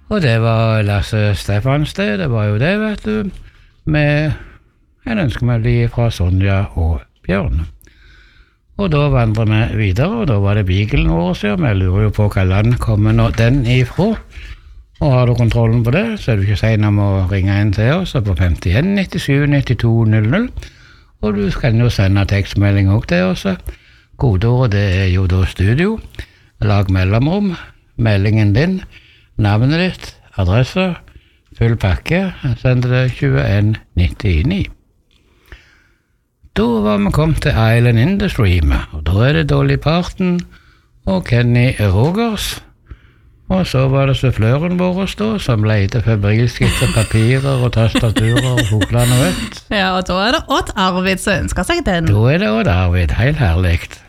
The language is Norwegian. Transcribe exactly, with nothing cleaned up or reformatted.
Og det var Lasse Stefansted, det var jo det, vet du, med en ønskemelding fra Sonja og Bjørn. Og da vandrer vi videre, og da var det Beaglen vår, så vi lurer jo på hva land kommer nå den ifra. Og har du kontrollen på det, så er du ikke sen om å ringe inn til oss på femtien nittisju nittito null null. Og du kan jo sende tekstmelding også til oss. Kodeordet det er jo da studio. Lag mellomrom, meldingen din, navnet ditt, adresse, full pakke, send det tjueen nittini. Da var vi kommet til Island in the Stream, og da er det Dolly Parton og Kenny Rogers. Og så var det suffløren vår da, som leide febrilsk etter papirer og tastaturer og foklene og vet. Ja, og da er det Odd Arvid som ønsker seg den. Da er det Odd Arvid, helt herligt.